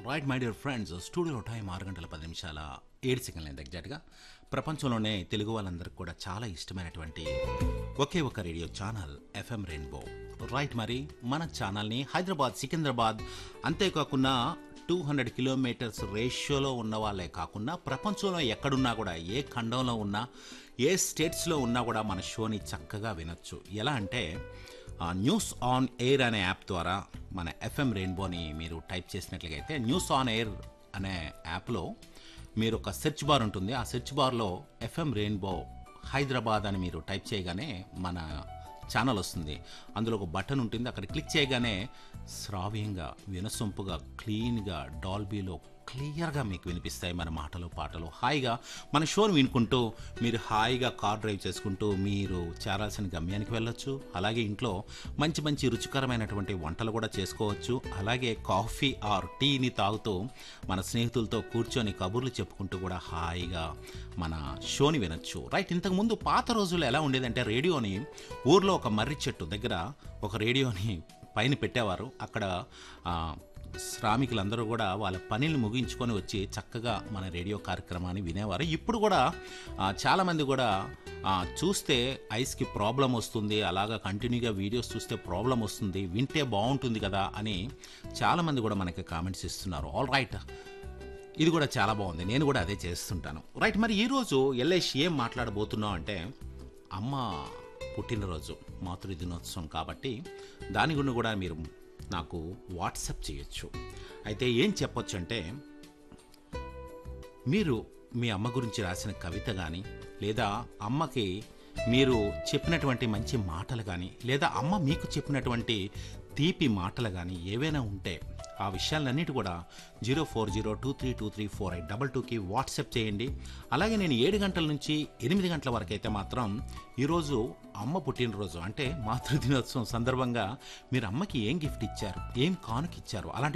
Right my dear friends, studio time 6 గంటల 10 నిమిషాల 7 సెకండ్లు ఎగ్జాక్ట్గా. ప్రపంచంలోనే తెలుగు వాళ్ళందరికీ కూడా చాలా ఇష్టమైనటువంటి ఒకే ఒక radio channel FM rainbow. Right, మరి మన ఛానల్ని హైదరాబాద్, సికింద్రాబాద్, అంతేకాకుండా 200 కిలోమీటర్స్ రేషియోలో ఉన్న వాళ్ళే కాకుండా ప్రపంచంలో ఎక్కడున్నా కూడా, ఏ ఖండంలో ఉన్నా, ఏ స్టేట్స్లో ఉన్నా కూడా మన షోని చక్కగా వినొచ్చు. ఎలా అంటే న్యూస్ ఆన్ ఎయిర్ అనే యాప్ ద్వారా మన ఎఫ్ఎం రెయిన్బోని మీరు టైప్ చేసినట్లయితే న్యూస్ ఆన్ ఎయిర్ అనే యాప్లో మీరు ఒక సెర్చ్ బార్ ఉంటుంది. ఆ సెర్చ్ బార్లో ఎఫ్ఎం రెయిన్బో హైదరాబాద్ అని మీరు టైప్ చేయగానే మన ఛానల్ వస్తుంది. అందులో ఒక బటన్ ఉంటుంది. అక్కడ క్లిక్ చేయగానే శ్రావ్యంగా, వినసొంపుగా, క్లీన్గా, డాల్బీలో క్లియర్గా మీకు వినిపిస్తాయి మన మాటలు, పాటలు. హాయిగా మన షోను వినుకుంటూ మీరు హాయిగా కార్ డ్రైవ్ చేసుకుంటూ మీరు చేరాల్సిన గమ్యానికి వెళ్ళొచ్చు. అలాగే ఇంట్లో మంచి మంచి రుచికరమైనటువంటి వంటలు కూడా చేసుకోవచ్చు. అలాగే కాఫీ ఆర్ టీని తాగుతూ మన స్నేహితులతో కూర్చొని కబుర్లు చెప్పుకుంటూ కూడా హాయిగా మన షోని వినొచ్చు. రైట్, ఇంతకుముందు పాత రోజుల్లో ఎలా ఉండేదంటే రేడియోని ఊర్లో ఒక మర్రి చెట్టు దగ్గర ఒక రేడియోని పైన పెట్టేవారు. అక్కడ శ్రామికులందరూ కూడా వాళ్ళ పనిని ముగించుకొని వచ్చి చక్కగా మన రేడియో కార్యక్రమాన్ని వినేవారు. ఇప్పుడు కూడా చాలామంది కూడా చూస్తే ఐస్కి ప్రాబ్లం వస్తుంది, అలాగా కంటిన్యూగా వీడియోస్ చూస్తే ప్రాబ్లం వస్తుంది, వింటే బాగుంటుంది కదా అని చాలామంది కూడా మనకి కామెంట్స్ ఇస్తున్నారు. ఆల్ రైట్, ఇది కూడా చాలా బాగుంది, నేను కూడా అదే చేస్తుంటాను. రైట్, మరి ఈరోజు ఎల్ఐసి ఏం మాట్లాడబోతున్నాం అంటే అమ్మ పుట్టినరోజు, మాతృ దినోత్సవం కాబట్టి దాని గురించి కూడా మీరు నాకు వాట్సాప్ చేయొచ్చు. అయితే ఏం చెప్పొచ్చు అంటే, మీరు మీ అమ్మ గురించి రాసిన కవిత కానీ, లేదా అమ్మకి మీరు చెప్పినటువంటి మంచి మాటలు కానీ, లేదా అమ్మ మీకు చెప్పినటువంటి తీపి మాటలు కానీ ఏవైనా ఉంటే ఆ విషయాలన్నిటి కూడా 0402323482కి వాట్సాప్ చేయండి. అలాగే నేను 7 గంటల నుంచి 8 గంటల వరకు అయితే మాత్రం ఈరోజు అమ్మ పుట్టినరోజు అంటే మాతృదినోత్సవం సందర్భంగా మీరు అమ్మకి ఏం గిఫ్ట్ ఇచ్చారు, ఏం కానుక ఇచ్చారు, అలాంటి